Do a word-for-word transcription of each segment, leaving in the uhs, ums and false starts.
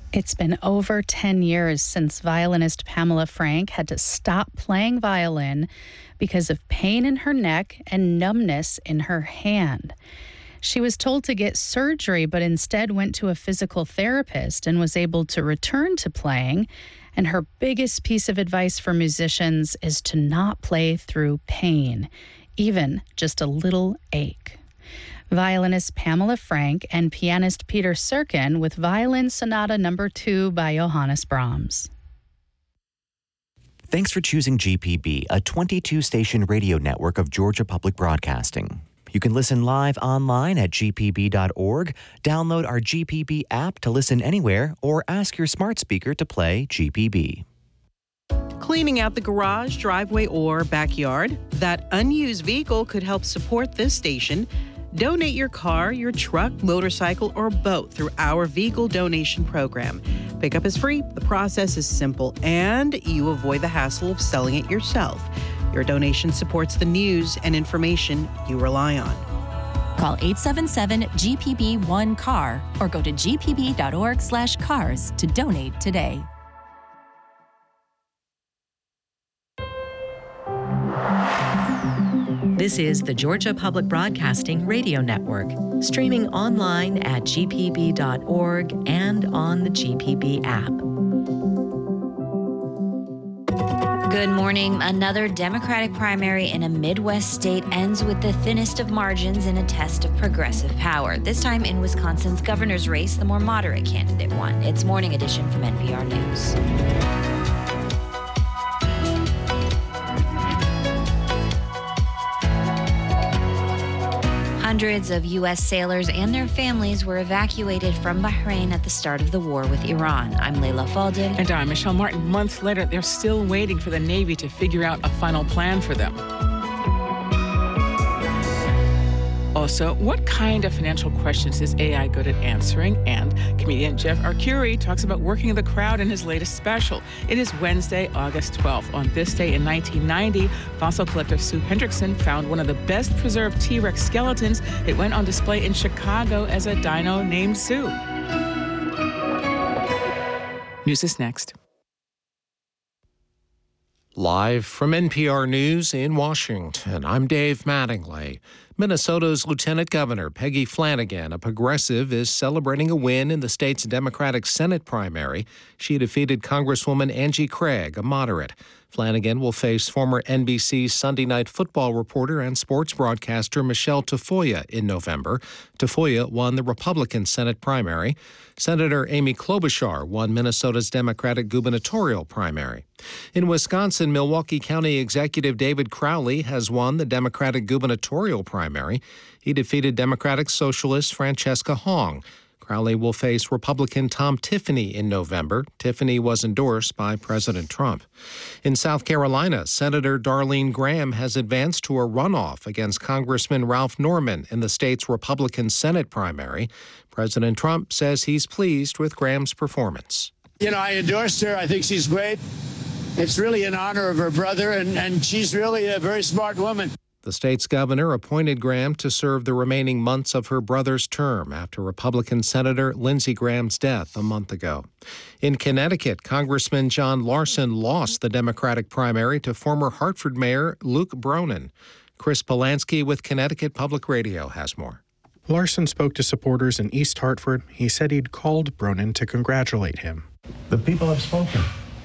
It's been over ten years since violinist Pamela Frank had to stop playing violin because of pain in her neck and numbness in her hand. She was told to get surgery, but instead went to a physical therapist and was able to return to playing. And her biggest piece of advice for musicians is to not play through pain, even just a little ache. Violinist Pamela Frank and pianist Peter Serkin with Violin Sonata Number two by Johannes Brahms. Thanks for choosing G P B, a twenty-two station radio network of Georgia Public Broadcasting. You can listen live online at g p b dot org, download our G P B app to listen anywhere, or ask your smart speaker to play G P B. Cleaning out the garage, driveway, or backyard? That unused vehicle could help support this station. Donate your car, your truck, motorcycle, or boat through our vehicle donation program. Pickup is free, the process is simple, and you avoid the hassle of selling it yourself. Your donation supports the news and information you rely on. Call eight seven seven G P B one C A R or go to g p b dot org slash cars to donate today. This is the Georgia Public Broadcasting Radio Network, streaming online at g p b dot org and on the G P B app. Good morning. Another Democratic primary in a Midwest state ends with the thinnest of margins in a test of progressive power. This time in Wisconsin's governor's race, the more moderate candidate won. It's Morning Edition from N P R News. Hundreds of U S sailors and their families were evacuated from Bahrain at the start of the war with Iran. I'm Layla Faldin. And I'm Michelle Martin. Months later, they're still waiting for the Navy to figure out a final plan for them. Also, what kind of financial questions is A I good at answering? And comedian Jeff Arcuri talks about working the crowd in his latest special. It is Wednesday, August twelfth. On this day in nineteen ninety, fossil collector Sue Hendrickson found one of the best preserved T-Rex skeletons. It went on display in Chicago as a dino named Sue. News is next. Live from N P R News in Washington, I'm Dave Mattingly. Minnesota's Lieutenant Governor Peggy Flanagan, a progressive, is celebrating a win in the state's Democratic Senate primary. She defeated Congresswoman Angie Craig, a moderate. Flanagan will face former N B C Sunday Night Football reporter and sports broadcaster Michelle Tafoya in November. Tafoya won the Republican Senate primary. Senator Amy Klobuchar won Minnesota's Democratic gubernatorial primary. In Wisconsin, Milwaukee County Executive David Crowley has won the Democratic gubernatorial primary. He defeated Democratic Socialist Francesca Hong. Crowley will face Republican Tom Tiffany in November. Tiffany was endorsed by President Trump. In South Carolina, Senator Darlene Graham has advanced to a runoff against Congressman Ralph Norman in the state's Republican Senate primary. President Trump says he's pleased with Graham's performance. You know, I endorsed her. I think she's great. It's really in honor of her brother, and, and she's really a very smart woman. The state's governor appointed Graham to serve the remaining months of her brother's term after Republican Senator Lindsey Graham's death a month ago. In Connecticut, Congressman John Larson lost the Democratic primary to former Hartford Mayor Luke Bronin. Chris Polanski with Connecticut Public Radio has more. Larson spoke to supporters in East Hartford. He said he'd called Bronin to congratulate him. The people have spoken,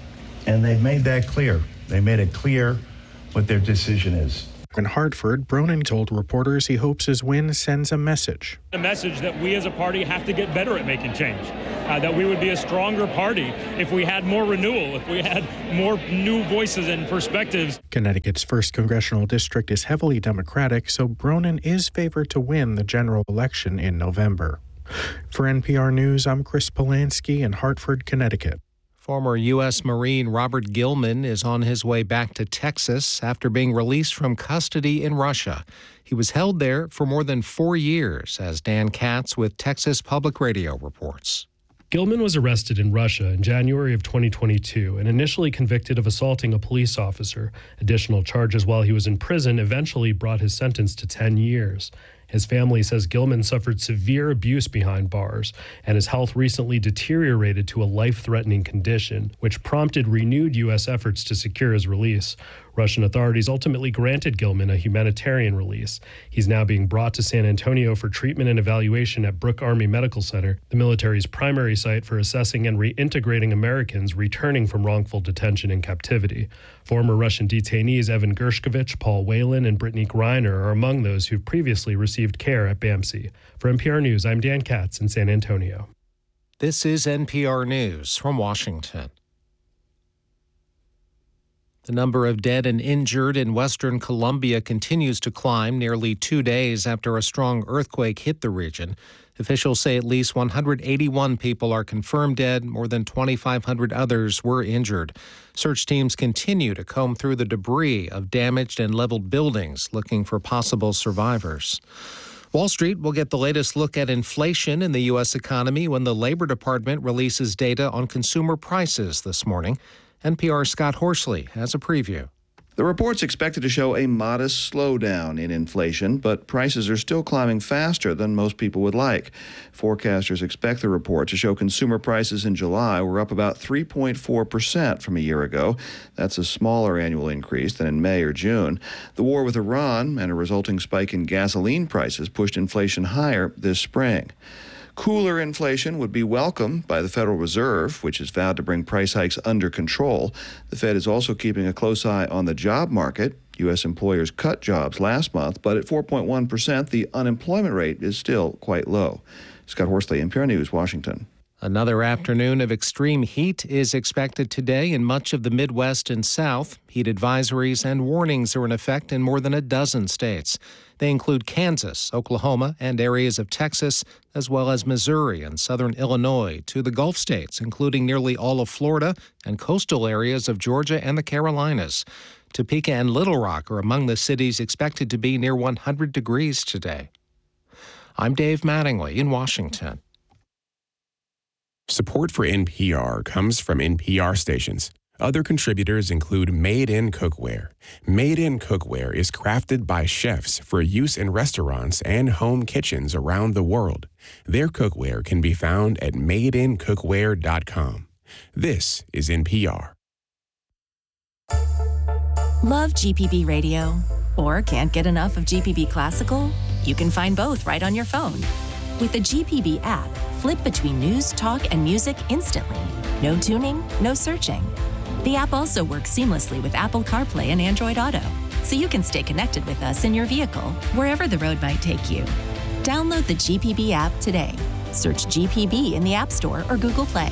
and they've made that clear. They made it clear what their decision is. In Hartford, Bronin told reporters he hopes his win sends a message. A message that we as a party have to get better at making change, uh, that we would be a stronger party if we had more renewal, if we had more new voices and perspectives. Connecticut's first congressional district is heavily Democratic, so Bronin is favored to win the general election in November. For N P R News, I'm Chris Polanski in Hartford, Connecticut. Former U S Marine Robert Gilman is on his way back to Texas after being released from custody in Russia. He was held there for more than four years, as Dan Katz with Texas Public Radio reports. Gilman was arrested in Russia in January of twenty twenty-two and initially convicted of assaulting a police officer. Additional charges while he was in prison eventually brought his sentence to ten years. His family says Gilman suffered severe abuse behind bars, and his health recently deteriorated to a life-threatening condition, which prompted renewed U S efforts to secure his release. Russian authorities ultimately granted Gilman a humanitarian release. He's now being brought to San Antonio for treatment and evaluation at Brooke Army Medical Center, the military's primary site for assessing and reintegrating Americans returning from wrongful detention and captivity. Former Russian detainees Evan Gershkovich, Paul Whelan, and Brittany Griner are among those who've previously received care at B A M C. For N P R News, I'm Dan Katz in San Antonio. This is N P R News from Washington. The number of dead and injured in western Colombia continues to climb nearly two days after a strong earthquake hit the region. Officials say at least one hundred eighty-one people are confirmed dead. More than twenty-five hundred others were injured. Search teams continue to comb through the debris of damaged and leveled buildings, looking for possible survivors. Wall Street will get the latest look at inflation in the U S economy when the Labor Department releases data on consumer prices this morning. N P R's Scott Horsley has a preview. The report's expected to show a modest slowdown in inflation, but prices are still climbing faster than most people would like. Forecasters expect the report to show consumer prices in July were up about three point four percent from a year ago. That's a smaller annual increase than in May or June. The war with Iran and a resulting spike in gasoline prices pushed inflation higher this spring. Cooler inflation would be welcomed by the Federal Reserve, which has vowed to bring price hikes under control. The Fed is also keeping a close eye on the job market. U S employers cut jobs last month, but at four point one percent, the unemployment rate is still quite low. Scott Horsley, N P R News, Washington. Another afternoon of extreme heat is expected today in much of the Midwest and South. Heat advisories and warnings are in effect in more than a dozen states. They include Kansas, Oklahoma, and areas of Texas, as well as Missouri and southern Illinois, to the Gulf states, including nearly all of Florida and coastal areas of Georgia and the Carolinas. Topeka and Little Rock are among the cities expected to be near one hundred degrees today. I'm Dave Mattingly in Washington. Support for N P R comes from N P R stations. Other contributors include Made in Cookware. Made in Cookware is crafted by chefs for use in restaurants and home kitchens around the world. Their cookware can be found at made in cookware dot com. This is N P R. Love G P B Radio? Or can't get enough of G P B Classical? You can find both right on your phone. With the G P B app, flip between news, talk, and music instantly. No tuning, no searching. The app also works seamlessly with Apple CarPlay and Android Auto, so you can stay connected with us in your vehicle, wherever the road might take you. Download the G P B app today. Search G P B in the App Store or Google Play.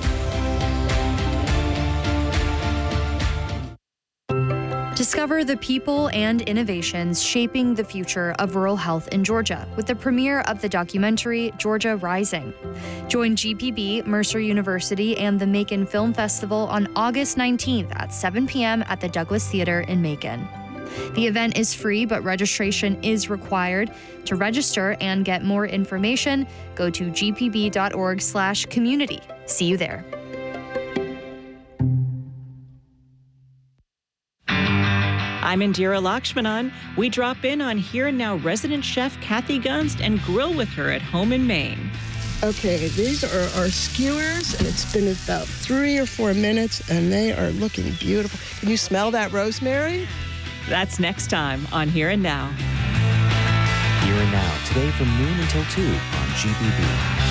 Discover the people and innovations shaping the future of rural health in Georgia with the premiere of the documentary Georgia Rising. Join G P B, Mercer University, and the Macon Film Festival on August nineteenth at seven p.m. at the Douglas Theater in Macon. The event is free, but registration is required. To register and get more information, go to g p b dot org slash community. See you there. I'm Indira Lakshmanan. We drop in on Here and Now resident chef Kathy Gunst and grill with her at home in Maine. Okay, these are our skewers, and it's been about three or four minutes, and they are looking beautiful. Can you smell that rosemary? That's next time on Here and Now. Here and Now, today from noon until two on G P B.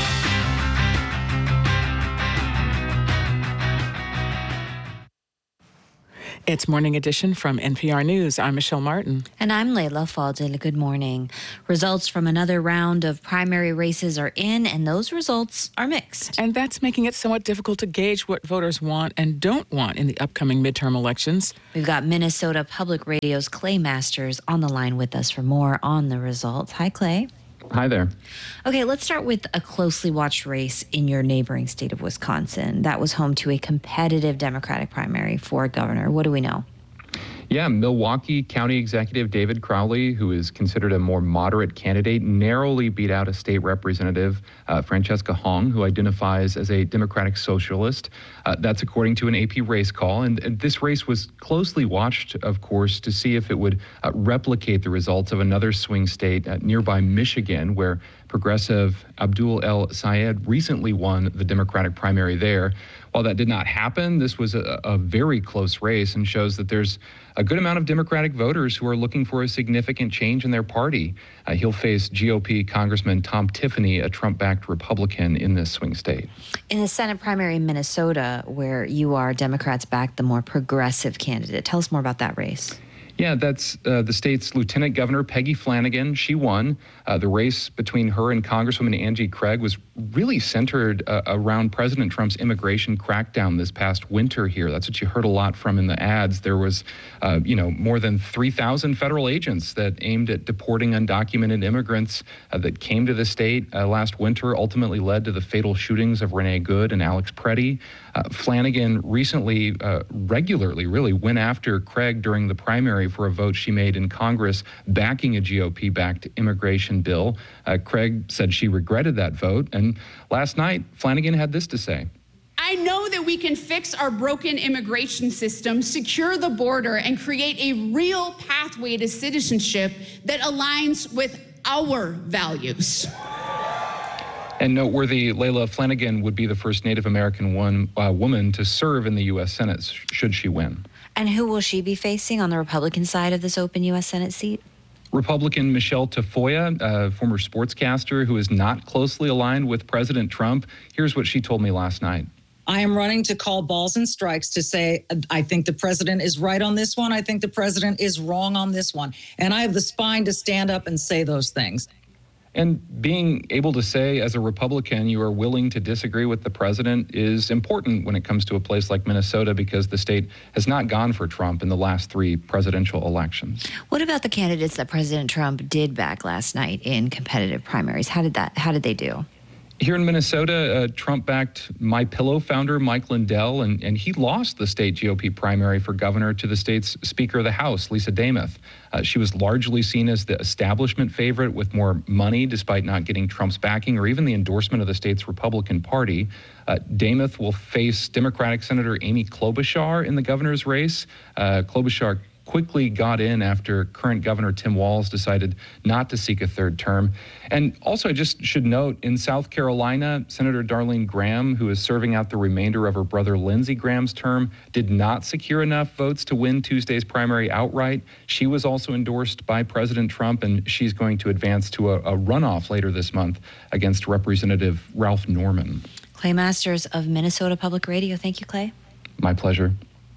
It's Morning Edition from N P R News. I'm Michelle Martin. And I'm Layla Fadil. Good morning. Results from another round of primary races are in, and those results are mixed. And that's making it somewhat difficult to gauge what voters want and don't want in the upcoming midterm elections. We've got Minnesota Public Radio's Clay Masters on the line with us for more on the results. Hi, Clay. Hi there. Okay, let's start with a closely watched race in your neighboring state of Wisconsin. That was home to a competitive Democratic primary for governor. What do we know? Yeah, Milwaukee County Executive David Crowley, who is considered a more moderate candidate, narrowly beat out a state representative, uh, Francesca Hong, who identifies as a Democratic socialist. Uh, that's according to an A P race call. And, and this race was closely watched, of course, to see if it would uh, replicate the results of another swing state uh, nearby Michigan, where progressive Abdul El Sayed recently won the Democratic primary there. While that did not happen, this was a, a very close race and shows that there's a good amount of Democratic voters who are looking for a significant change in their party. Uh, he'll face G O P Congressman Tom Tiffany, a Trump-backed Republican in this swing state. In the Senate primary in Minnesota, where you are, Democrats backed the more progressive candidate. Tell us more about that race. Yeah, that's uh, the state's Lieutenant Governor Peggy Flanagan. She won. Uh, the race between her and Congresswoman Angie Craig was really centered uh, around President Trump's immigration crackdown this past winter here. That's what you heard a lot from in the ads. There was, uh, you know, more than three thousand federal agents that aimed at deporting undocumented immigrants uh, that came to the state uh, last winter, ultimately led to the fatal shootings of Renee Good and Alex Preddy. Uh, Flanagan recently, uh, regularly, really went after Craig during the primary for a vote she made in Congress backing a G O P-backed immigration bill. Uh, Craig said she regretted that vote. And last night, Flanagan had this to say. I know that we can fix our broken immigration system, secure the border, and create a real pathway to citizenship that aligns with our values. And noteworthy, Layla Flanagan would be the first Native American one, uh, woman to serve in the U S Senate, should she win. And who will she be facing on the Republican side of this open U S Senate seat? Republican Michelle Tafoya, a former sportscaster who is not closely aligned with President Trump. Here's what she told me last night. I am running to call balls and strikes to say, I think the president is right on this one. I think the president is wrong on this one. And I have the spine to stand up and say those things. And being able to say as a Republican you are willing to disagree with the president is important when it comes to a place like Minnesota, because the state has not gone for Trump in the last three presidential elections. What about the candidates that President Trump did back last night in competitive primaries? How did that? How did they do? Here in Minnesota, uh, Trump-backed MyPillow founder Mike Lindell, and, and he lost the state G O P primary for governor to the state's Speaker of the House, Lisa Demuth. Uh, she was largely seen as the establishment favorite with more money, despite not getting Trump's backing or even the endorsement of the state's Republican Party. Uh, Demuth will face Democratic Senator Amy Klobuchar in the governor's race. Uh, Klobuchar quickly got in after current Governor Tim Walz decided not to seek a third term. And also, I just should note, in South Carolina, Senator Darlene Graham, who is serving out the remainder of her brother Lindsey Graham's term, did not secure enough votes to win Tuesday's primary outright. She was also endorsed by President Trump, and she's going to advance to a, a runoff later this month against Representative Ralph Norman. Clay Masters of Minnesota Public Radio. Thank you, Clay. My pleasure.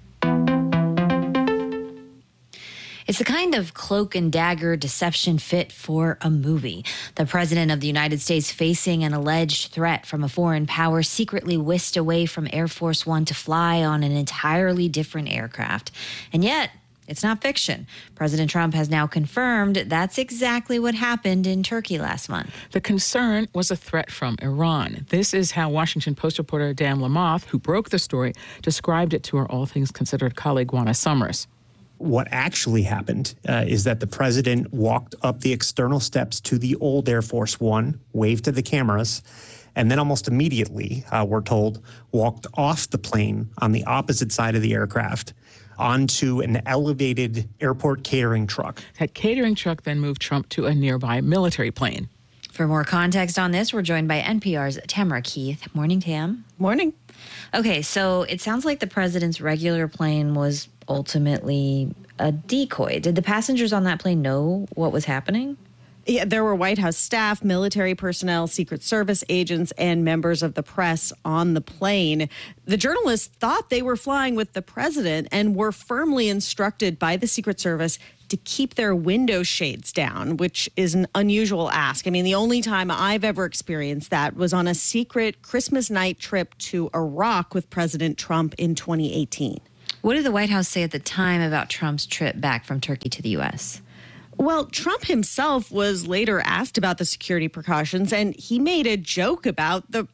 It's the kind of cloak and dagger deception fit for a movie. The president of the United States facing an alleged threat from a foreign power, secretly whisked away from Air Force One to fly on an entirely different aircraft. And yet, it's not fiction. President Trump has now confirmed that's exactly what happened in Turkey last month. The concern was a threat from Iran. This is how Washington Post reporter Dan Lamothe, who broke the story, described it to our All Things Considered colleague Juana Summers. What actually happened uh, is that the president walked up the external steps to the old Air Force One, waved to the cameras, and then almost immediately, uh, we're told, walked off the plane on the opposite side of the aircraft onto an elevated airport catering truck. That catering truck then moved Trump to a nearby military plane. For more context on this, we're joined by N P R's Tamara Keith. Morning, Tam. Morning. Okay, so it sounds like the president's regular plane was ultimately a decoy. Did the passengers on that plane know what was happening? Yeah, there were White House staff, military personnel, Secret Service agents, and members of the press on the plane. The journalists thought they were flying with the president and were firmly instructed by the Secret Service to keep their window shades down, which is an unusual ask. I mean, the only time I've ever experienced that was on a secret Christmas night trip to Iraq with President Trump in twenty eighteen. What did the White House say at the time about Trump's trip back from Turkey to the U S? Well, Trump himself was later asked about the security precautions, and he made a joke about the